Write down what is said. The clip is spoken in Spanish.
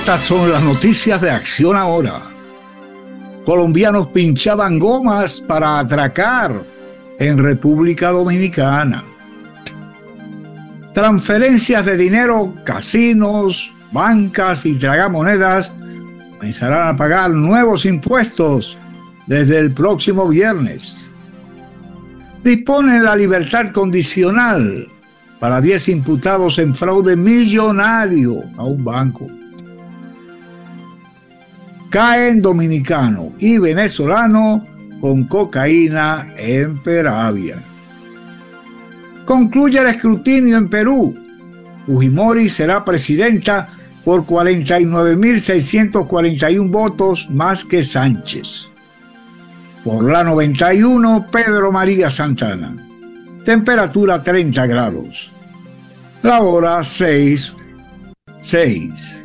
Estas son las noticias de Acción Ahora. Colombianos pinchaban gomas para atracar en República Dominicana. Transferencias de dinero, casinos, bancas y tragamonedas comenzarán a pagar nuevos impuestos desde el próximo viernes. Disponen la libertad condicional para 10 imputados en fraude millonario a un banco. Caen dominicano y venezolano con cocaína en Peravia. Concluye el escrutinio en Perú. Fujimori será presidenta por 49.641 votos más que Sánchez. Por la 91, Pedro María Santana. Temperatura 30 grados. La hora 6:06.